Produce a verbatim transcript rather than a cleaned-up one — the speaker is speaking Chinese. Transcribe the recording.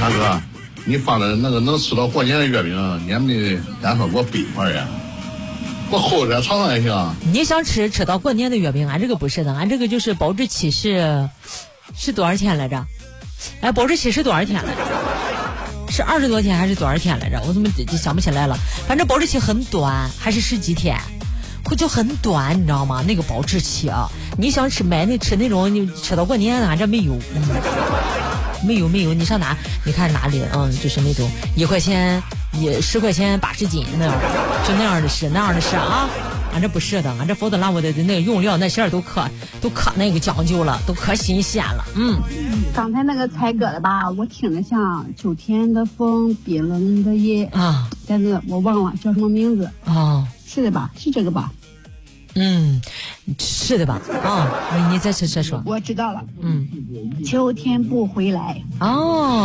大哥，你发的那个能吃到过年的月饼，你还没赶快给我备一块呀？我后点尝尝也行。 你想吃吃到过年的月饼，俺这个不是的，俺这个就是保质期是是多少天来着？哎，保质期是多少天来着？是二十多天还是多少天来着？我怎么想不起来了？反正保质期很短，还是十几天，就很短，你知道吗？那个保质期啊，你想吃买那吃那种，你吃到过年俺这没有。嗯没有没有，你上哪？你看哪里？嗯，就是那种一块钱、一十块钱八十斤那样，就那样的是那样的是啊。俺这不是的，俺这否则拉我的那个用料那些都可都可那个讲究了，都可新鲜了。嗯， 刚才那个猜歌的吧，我听着像秋天的风，冰冷的夜啊， 但是我忘了叫什么名字啊？ 是的吧？是这个吧？ 嗯，是的吧？啊，你你再说再说。 我知道了。 嗯， 秋天不回来。 哦。